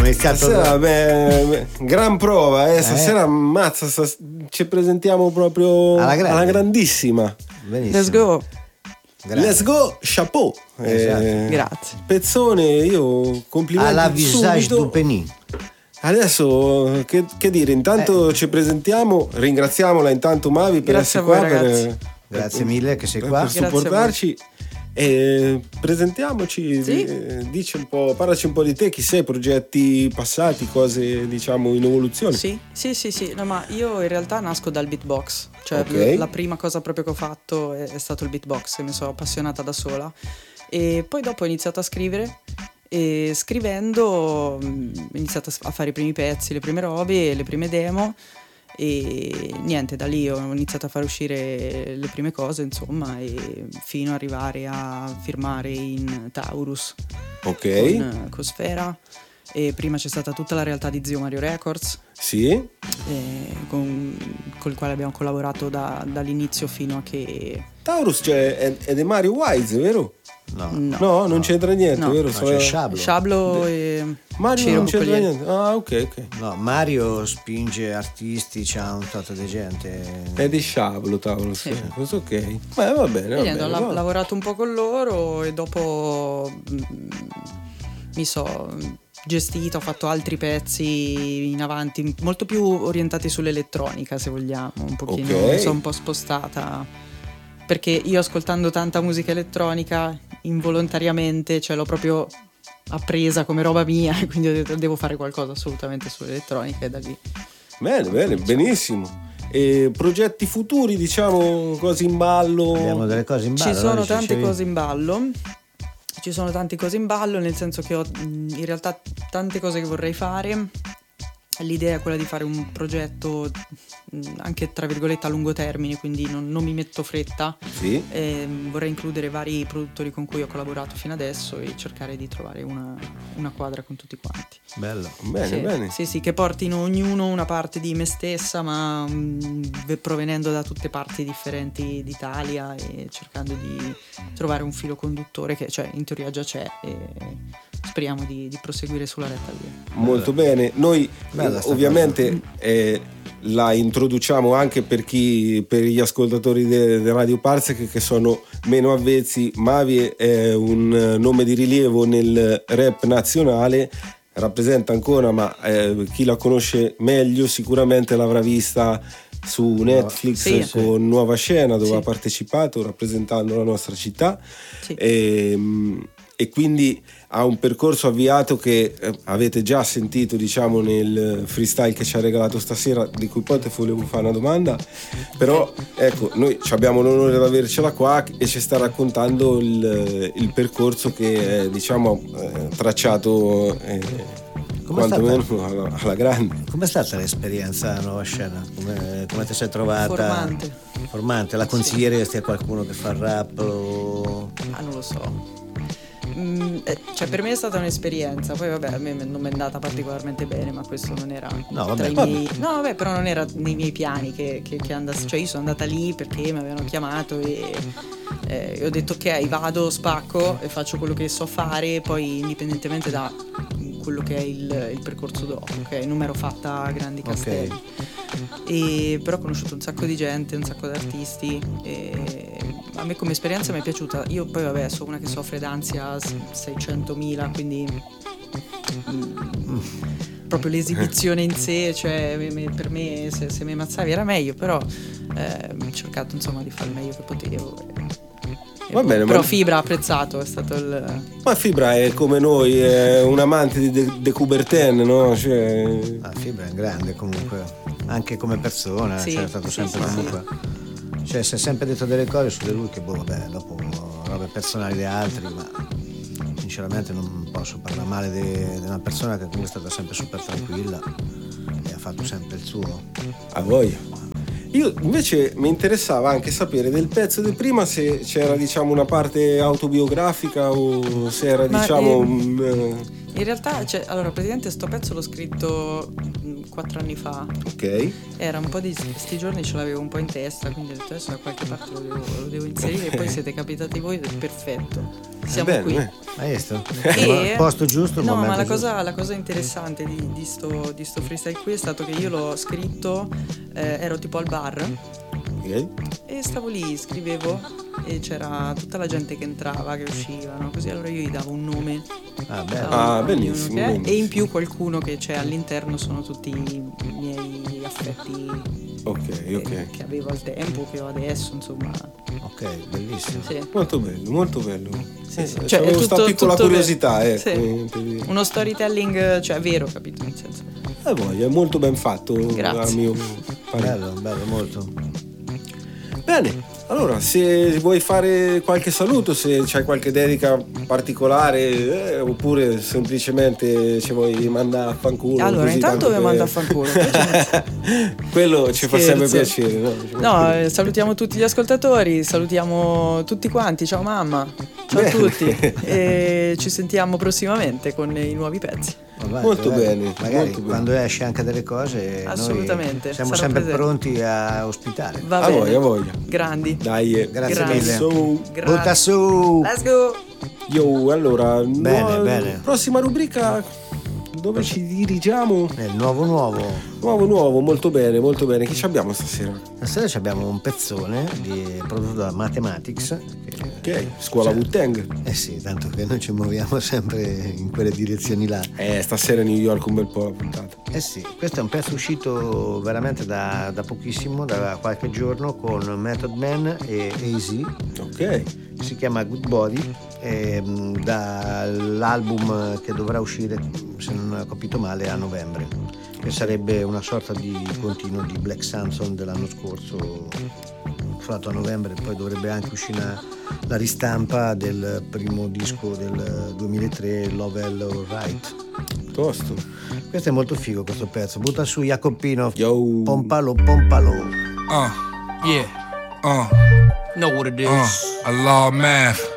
che cazzo. Stasera, gran prova, stasera ammazza, ci presentiamo proprio alla grandissima. Benissimo. Let's go. Grazie. Let's go, chapeau. Grazie. Pezzone, io complimenti Alla visage subito. du Penin. Adesso che dire, intanto ci presentiamo, ringraziamola intanto Mavi per Grazie essere a voi, qua, ragazzi. Grazie mille che sei qua. per supportarci. E presentiamoci, Sì. dici un po', parlaci un po' di te, chi sei, progetti passati, cose diciamo in evoluzione. Sì. No, ma io in realtà nasco dal beatbox. Cioè Ok. la prima cosa proprio che ho fatto è stato il beatbox, che mi sono appassionata da sola. E poi dopo ho iniziato a scrivere. E scrivendo ho iniziato a fare i primi pezzi, le prime robe, le prime demo. E niente, da lì ho iniziato a far uscire le prime cose, insomma, e fino ad arrivare a firmare in Taurus Ok. con Sfera. E prima c'è stata tutta la realtà di Zio Mario Records, Sì. con il quale abbiamo collaborato dall'inizio fino a che... Taurus, cioè, è di Mario Wise, vero? No, non c'entra niente, No. vero? No, c'è Shablo. Shablo e Mario Ciro non c'entra Pugliese. niente. Ah, ok. No, Mario spinge artisti, c'ha un tot di gente. È di Sciablo Taurus, Sì. questo ok. Beh, va bene, E va niente, bene. ho va. lavorato un po' con loro e dopo mi so gestita, ho fatto altri pezzi in avanti, molto più orientati sull'elettronica, se vogliamo, un pochino, Ok. mi sono un po' spostata, perché io ascoltando tanta musica elettronica involontariamente, cioè l'ho proprio appresa come roba mia, quindi ho detto devo fare qualcosa assolutamente sull'elettronica, e da lì. Bene, benissimo. E progetti futuri, diciamo, cose in ballo? Abbiamo delle cose in ballo. Ci sono no? tante Dicevi? cose in ballo. Ci sono tante cose in ballo, nel senso che ho in realtà tante cose che vorrei fare. L'idea è quella di fare un progetto anche tra virgolette a lungo termine, quindi non mi metto fretta. Sì. Vorrei includere vari produttori con cui ho collaborato fino adesso e cercare di trovare una quadra con tutti quanti. Bello. Bene, Sì, bene. sì, che portino ognuno una parte di me stessa, ma provenendo da tutte parti differenti d'Italia e cercando di trovare un filo conduttore che, cioè, in teoria già c'è, e speriamo di proseguire sulla retta via. Molto bene. Noi Bella sta ovviamente la introduciamo anche per gli ascoltatori di Radio Parsec che sono meno avvezzi. Mavi è un nome di rilievo nel rap nazionale, rappresenta ancora, ma chi la conosce meglio sicuramente l'avrà vista su Netflix, Sì. con Nuova Scena, dove Sì. ha partecipato rappresentando la nostra città. Sì. E quindi ha un percorso avviato che avete già sentito, diciamo, nel freestyle che ci ha regalato stasera, di cui poi ti volevo fare una domanda, però ecco, noi abbiamo l'onore di avercela qua e ci sta raccontando il percorso che diciamo tracciato Com'è quantomeno alla grande. Com'è stata l'esperienza a Nuova Scena? Come ti sei trovata? Formante. La consiglieresti a qualcuno che fa rap? Non lo so. Cioè, per me è stata un'esperienza. Poi vabbè, a me non mi è andata particolarmente bene, ma questo non era tra i miei. No, vabbè, però non era nei miei piani che andassi. Cioè, io sono andata lì perché mi avevano chiamato e ho detto ok, vado, spacco e faccio quello che so fare, poi indipendentemente da quello che è il percorso dopo, ok? Non mi ero fatta grandi castelli. E però ho conosciuto un sacco di gente, un sacco di artisti, e a me come esperienza mi è piaciuta. Io poi vabbè sono una che soffre d'ansia 600.000, quindi proprio l'esibizione in sé, cioè per me se mi ammazzavi era meglio, però ho cercato insomma di fare il meglio che potevo. Va bene, però ma... Fibra ha apprezzato, è stato Ma Fibra è come noi, è un amante di De Coubertin, no? Cioè... Fibra è un grande comunque, anche come persona, Sì, cioè, è stato sempre sì. comunque. Cioè si è sempre detto delle cose su di lui che vabbè, dopo robe personali di altri, ma sinceramente non posso parlare male di una persona che comunque è stata sempre super tranquilla e ha fatto sempre il suo. A voi. Io invece mi interessava anche sapere del pezzo di prima se c'era diciamo una parte autobiografica o se era diciamo In realtà, allora, praticamente sto pezzo l'ho scritto 4 anni fa. Ok. Era un po' di sti giorni, ce l'avevo un po' in testa, quindi ho detto adesso da qualche parte lo devo inserire e poi siete capitati voi ed è perfetto. Siamo qui. Hai visto? E posto giusto. No, ma la giusto. cosa interessante di sto freestyle qui è stato che io l'ho scritto, ero tipo al bar. Okay. E stavo lì, scrivevo e c'era tutta la gente che entrava, che uscivano, così allora io gli davo un nome. Bello. Bellissimo. E in più qualcuno che c'è all'interno sono tutti i miei affetti che avevo al tempo, che ho adesso, insomma. Ok, bellissimo. Sì. Molto bello, molto bello. Sì. Cioè, è questa piccola curiosità, sì. Uno storytelling, cioè vero, capito? Nel senso. Voglia, è molto ben fatto. Grazie. Al mio bello, molto. Bene, allora se vuoi fare qualche saluto, se c'hai qualche dedica particolare oppure semplicemente ci vuoi mandare a fanculo. Allora, intanto vi mando a fanculo. Quello ci fa sempre piacere, no? No, salutiamo tutti gli ascoltatori, salutiamo tutti quanti, ciao mamma, ciao a tutti e ci sentiamo prossimamente con i nuovi pezzi. Molto bene, magari molto quando esce anche delle cose assolutamente noi siamo sempre pronti a ospitare. Va bene. A voglia. Grandi. Dai, grazie mille. Butta su. Let's go. Io allora bene. Prossima rubrica dove ci dirigiamo? Nel nuovo, molto bene. Chi ci abbiamo stasera? Stasera abbiamo un pezzone prodotto da Mathematics. Ok, scuola Wu-Tang. Sì, tanto che noi ci muoviamo sempre in quelle direzioni là. Stasera a New York un bel po' la puntata. Sì, questo è un pezzo uscito veramente da pochissimo, da qualche giorno, con Method Man e AZ. Ok. Si chiama Good Body, dall'album che dovrà uscire, se non ho capito male, a novembre, che sarebbe una sorta di continuo di Black Samson dell'anno scorso, fatto a novembre. Poi dovrebbe anche uscire la ristampa del primo disco del 2003, Love Hell or Right. Tosto. Questo è molto figo, questo pezzo. Butta su Jacopino. Yo. Pompalo. Yeah. Know what it is. I love math.